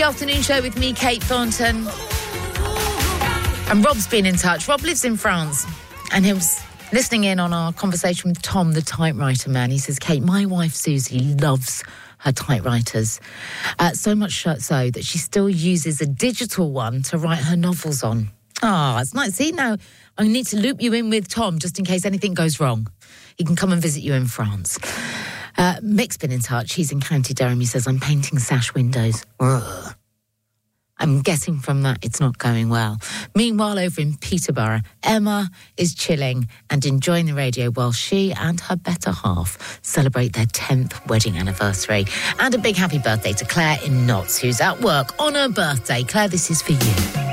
The afternoon show with me, Kate Thornton. And Rob's been in touch. Rob lives in France, and he was listening in on our conversation with Tom, the typewriter man. He says, Kate, my wife Susie loves her typewriters. So much so that she still uses a digital one to write her novels on. It's nice. See, now I need to loop you in with Tom just in case anything goes wrong. He can come and visit you in France. Mick's been in touch. He's in County Durham. He says, I'm painting sash windows. Ugh. I'm guessing from that it's not going well. Meanwhile, over in Peterborough, Emma is chilling and enjoying the radio while she and her better half celebrate their 10th wedding anniversary. And a big happy birthday to Claire in Notts, who's at work on her birthday. Claire, this is for you.